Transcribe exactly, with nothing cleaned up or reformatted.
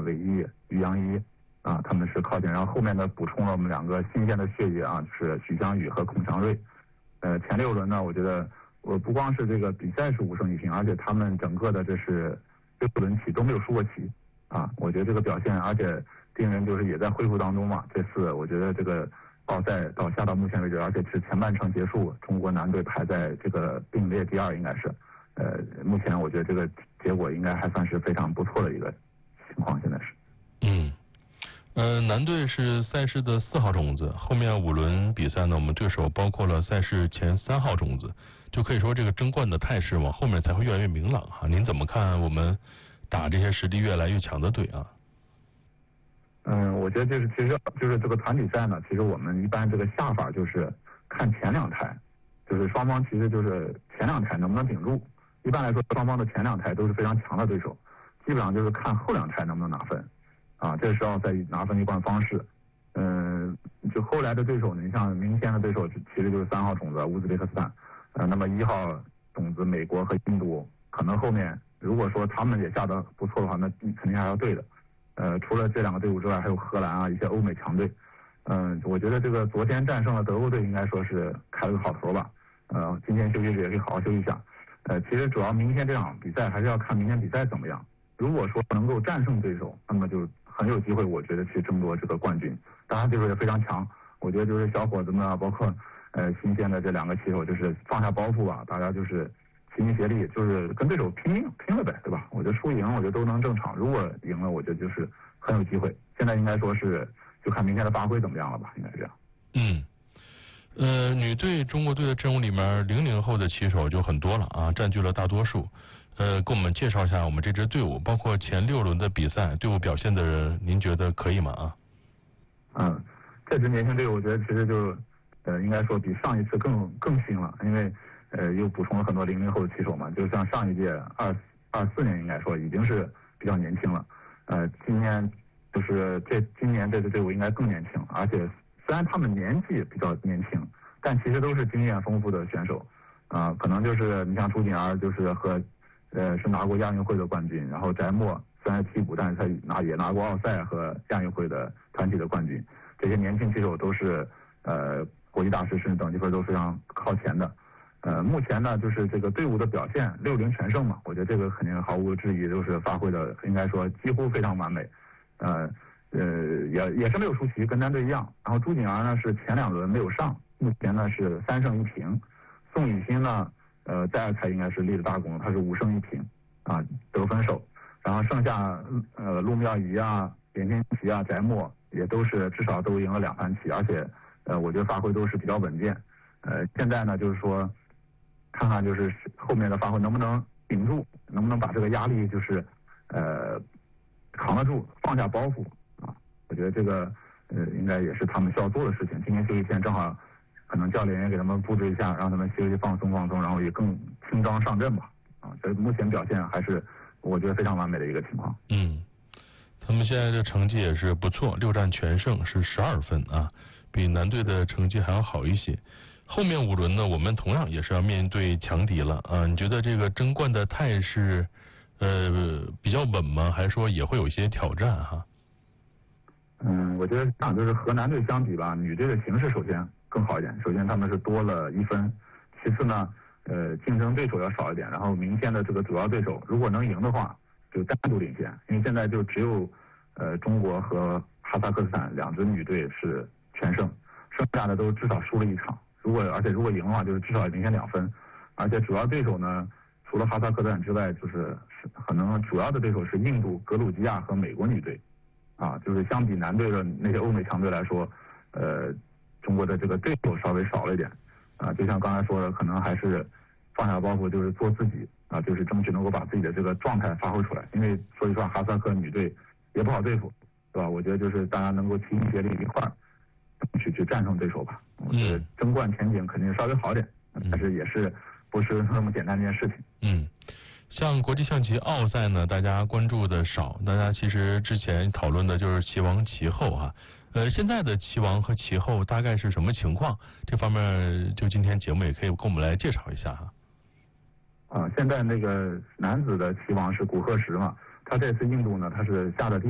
韦一、于洋一啊，他们是靠前，然后后面呢补充了我们两个新鲜的血液啊，就是许翔宇和孔祥瑞。呃，前六轮呢，我觉得我不光是这个比赛是五胜一平，而且他们整个的这是六轮起都没有输过棋啊，我觉得这个表现，而且丁人就是也在恢复当中嘛。这次我觉得这个奥赛到下到目前为止，而且是前半程结束，中国男队排在这个并列第二，应该是。呃，目前我觉得这个结果应该还算是非常不错的一个情况，现在是。 嗯。呃，男队是赛事的四号种子，后面五轮比赛呢，我们对手包括了赛事前三号种子，就可以说这个争冠的态势往后面才会越来越明朗哈。您怎么看我们打这些实力越来越强的队啊？ 嗯，我觉得就是其实就是这个团体赛呢，其实我们一般这个下法就是看前两台，就是双方其实就是前两台能不能顶住。一般来说，双方的前两台都是非常强的对手，基本上就是看后两台能不能拿分。啊，这是奥赛拿分一贯方式。嗯，就后来的对手呢，你像明天的对手其实就是三号种子乌兹别克斯坦，呃，那么一号种子美国和印度，可能后面如果说他们也下得不错的话，那肯定还要对的。呃，除了这两个队伍之外，还有荷兰啊，一些欧美强队。嗯，我觉得这个昨天战胜了德国队，应该说是开了个好头吧。呃，今天休息日也可以好好休息一下。呃，其实主要明天这场比赛还是要看明天比赛怎么样。如果说能够战胜对手，那么就很有机会，我觉得去争夺这个冠军。当然对手也非常强，我觉得就是小伙子们啊，包括呃新鲜的这两个棋手，就是放下包袱吧，大家就是齐心协力，就是跟对手拼命拼了呗，对吧？我觉得输赢我觉得都能正常，如果赢了，我觉得就是很有机会。现在应该说是就看明天的发挥怎么样了吧，应该是这样。 嗯。呃，女队中国队的阵容里面，零零后的棋手就很多了啊，占据了大多数。呃，给我们介绍一下我们这支队伍，包括前六轮的比赛，队伍表现的，您觉得可以吗？啊？ 嗯，这支年轻队伍，我觉得其实就呃，应该说比上一次更更新了，因为呃又补充了很多零零后的棋手嘛，就像上一届二二四年应该说已经是比较年轻了，呃，今年就是这今年这支队伍应该更年轻，而且虽然他们年纪比较年轻，但其实都是经验丰富的选手啊、呃，可能就是你像朱瑾儿就是和呃，是拿过亚运会的冠军，然后翟墨虽然替补，但是他拿也拿过奥赛和亚运会的团体的冠军。这些年轻棋手都是呃国际大师，甚至等级分都非常靠前的。呃，目前呢，就是这个队伍的表现六轮全胜嘛，我觉得这个肯定毫无质疑，都是发挥的应该说几乎非常完美。呃呃，也也是没有输棋，跟单队一样。然后朱瑾儿呢是前两轮没有上，目前呢是三胜一平。宋雨欣呢。呃，在二才应该是立了大功，他是五胜一平啊，得分手。然后剩下呃陆妙怡啊、连天琪啊、翟墨也都是至少都赢了两盘棋，而且呃我觉得发挥都是比较稳健。呃，现在呢就是说看看就是后面的发挥能不能顶住，能不能把这个压力就是呃扛得住，放下包袱啊。我觉得这个呃应该也是他们需要做的事情。今天休息天正好。可能教练也给他们布置一下，让他们休息放松放松，然后也更轻装上阵吧。啊，所以目前表现还是我觉得非常完美的一个情况。 嗯，他们现在的成绩也是不错，六战全胜是十二分啊，比男队的成绩还要好一些。后面五轮呢，我们同样也是要面对强敌了啊。你觉得这个争冠的态势呃比较稳吗？还是说也会有一些挑战哈？ 嗯，我觉得这样就是和男队相比吧，女队的形势首先更好一点。首先他们是多了一分，其次呢，呃，竞争对手要少一点。然后明天的这个主要对手，如果能赢的话，就单独领先。因为现在就只有呃中国和哈萨克斯坦两支女队是全胜，剩下的都至少输了一场。如果而且如果赢的话，就是至少领先两分。而且主要对手呢，除了哈萨克斯坦之外，就是可能主要的对手是印度、格鲁吉亚和美国女队。啊，就是相比男队的那些欧美强队来说，呃，中国的这个对手稍微少了一点。啊，就像刚才说的，可能还是放下包袱，就是做自己啊，就是争取能够把自己的这个状态发挥出来。因为说实话，哈萨克女队也不好对付，对吧？我觉得就是大家能够齐心协力一块儿去去战胜对手吧。我觉得争冠前景肯定稍微好点，但是也是不是那么简单的一件事情。 嗯。像国际象棋奥赛呢，大家关注的少，大家其实之前讨论的就是棋王棋后啊，呃，现在的棋王和棋后大概是什么情况？这方面就今天节目也可以跟我们来介绍一下哈。 啊，现在那个男子的棋王是古贺石嘛，他这次印度呢，他是下的第